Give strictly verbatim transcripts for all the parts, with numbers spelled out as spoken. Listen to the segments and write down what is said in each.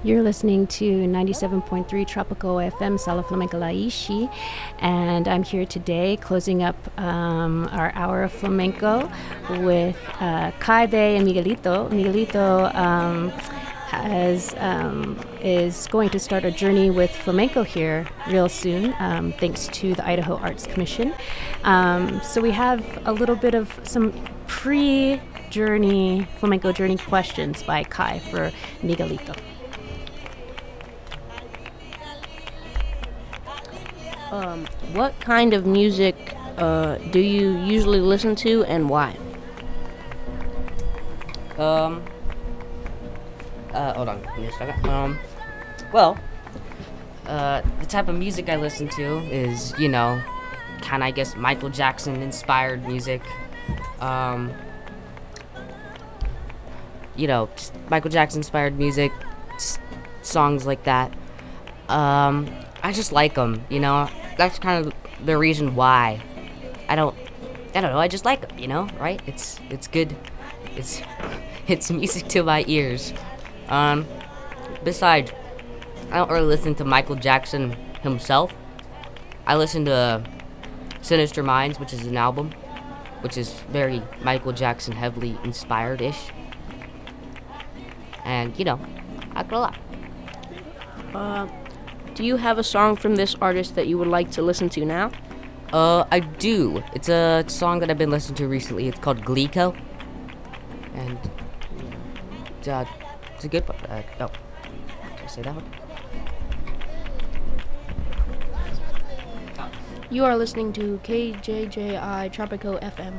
You're listening to ninety-seven point three Tropical F M, Sala Flamenca Laishi, and I'm here today closing up um, our hour of flamenco with uh, Kai Bay and Miguelito. Miguelito um, has um, is going to start a journey with flamenco here real soon, um, thanks to the Idaho Arts Commission. Um, so we have a little bit of some pre-journey, flamenco journey questions by Kai for Miguelito. Um, what kind of music uh, do you usually listen to, and why? Um. Uh, hold on, give me a second. Um. Well, uh, the type of music I listen to is, you know, kind of, I guess, Michael Jackson inspired music. Um. You know, just Michael Jackson inspired music, s- songs like that. Um, I just like them, you know. That's kind of the reason why. I don't, I don't know. I just like them, you know, right? It's it's good. It's it's music to my ears. Um, besides, I don't really listen to Michael Jackson himself. I listen to Sinister Minds, which is an album, which is very Michael Jackson heavily inspired-ish. And you know, I like it a lot. Uh, do you have a song from this artist that you would like to listen to now? Uh, I do. It's a song that I've been listening to recently. It's called Glico. And, uh, it's a good one. Uh, oh, did I say that one? You are listening to K J J I Tropico F M.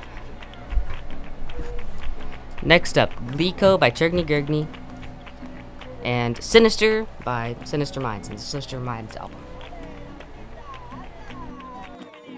Next up, Glico by Chergny Gergny. And Sinister by Sinister Minds. And the Sinister Minds album.